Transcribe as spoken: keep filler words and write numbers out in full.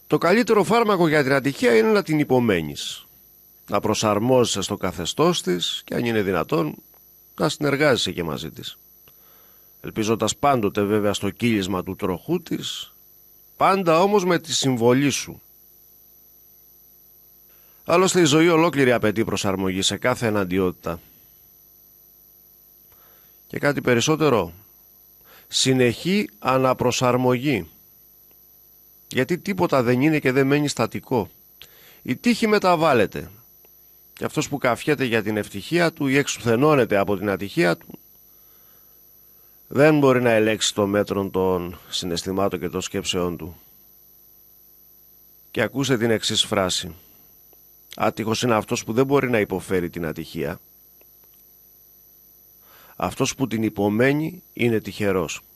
Το καλύτερο φάρμακο για την ατυχία είναι να την υπομένεις. Να προσαρμόζεσαι στο καθεστώς της και αν είναι δυνατόν να συνεργάζεσαι και μαζί της. Ελπίζοντας πάντοτε βέβαια στο κύλισμα του τροχού της, πάντα όμως με τη συμβολή σου. Άλλωστε η ζωή ολόκληρη απαιτεί προσαρμογή σε κάθε εναντιότητα. Και κάτι περισσότερο, συνεχή αναπροσαρμογή. Γιατί τίποτα δεν είναι και δεν μένει στατικό. Η τύχη μεταβάλλεται. Και αυτός που καφιέται για την ευτυχία του ή εξουθενώνεται από την ατυχία του, δεν μπορεί να ελέγξει το μέτρο των συναισθημάτων και των σκέψεών του. Και ακούστε την εξής φράση. Άτυχος είναι αυτός που δεν μπορεί να υποφέρει την ατυχία. Αυτός που την υπομένει είναι τυχερός.